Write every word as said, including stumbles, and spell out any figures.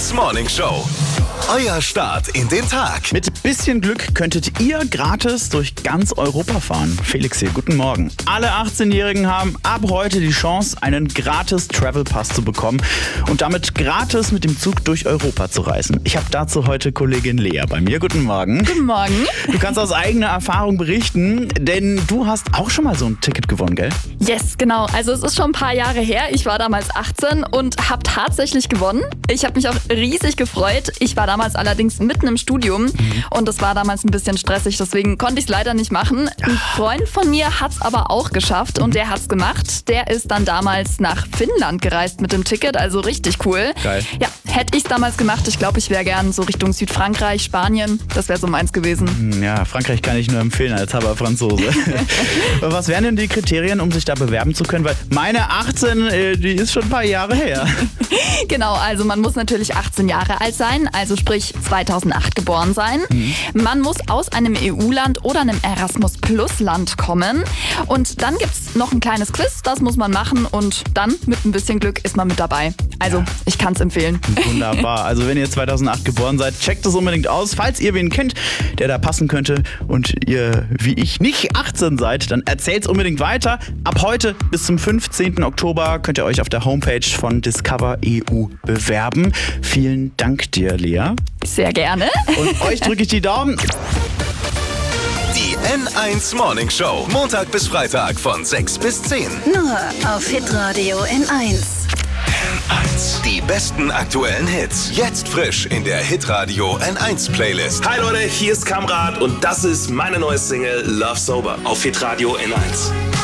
eins Morning Show. Euer Start in den Tag. Mit bisschen Glück könntet ihr gratis durch ganz Europa fahren. Felix hier, guten Morgen. Alle achtzehnjährigen haben ab heute die Chance, einen gratis Travel Pass zu bekommen und damit gratis mit dem Zug durch Europa zu reisen. Ich habe dazu heute Kollegin Lea bei mir. Guten Morgen. Guten Morgen. Du kannst aus eigener Erfahrung berichten, denn du hast auch schon mal so ein Ticket gewonnen, gell? Yes, genau. Also es ist schon ein paar Jahre her. Ich war damals achtzehn und habe tatsächlich gewonnen. Ich habe mich auch riesig gefreut. Ich war damals allerdings mitten im Studium mhm. und es war damals ein bisschen stressig, deswegen konnte ich es leider nicht machen. Ein Freund von mir hat es aber auch geschafft und der hat es gemacht. Der ist dann damals nach Finnland gereist mit dem Ticket, also richtig cool. Geil. Ja, hätte ich es damals gemacht, ich glaube, ich wäre gern so Richtung Südfrankreich, Spanien, das wäre so meins gewesen. Ja, Frankreich kann ich nur empfehlen als halber Franzose. Was wären denn die Kriterien, um sich da bewerben zu können? Weil meine achtzehn, die ist schon ein paar Jahre her. Genau, also man muss natürlich achtzehn Jahre alt sein, also sprich zweitausendacht geboren sein. Mhm. Man muss aus einem E U-Land oder einem Erasmus-Plus-Land kommen. Und dann gibt es noch ein kleines Quiz, das muss man machen und dann mit ein bisschen Glück ist man mit dabei. Also ja. Ich kann es empfehlen. Wunderbar. Also wenn ihr zweitausendacht geboren seid, checkt es unbedingt aus. Falls ihr wen kennt, der da passen könnte und ihr, wie ich, nicht achtzehn seid, dann erzählt es unbedingt weiter. Ab heute bis zum fünfzehnten Oktober könnt ihr euch auf der Homepage von Discover E U bewerben. Vielen Dank dir, Lea. Sehr gerne. Und euch drücke ich die Daumen. Die N eins Morning Show. Montag bis Freitag von sechs bis zehn. Nur auf Hitradio N eins. N eins. Die besten aktuellen Hits. Jetzt frisch in der Hitradio N eins Playlist. Hi Leute, hier ist Kamrat und das ist meine neue Single Love Sober auf Hitradio N eins.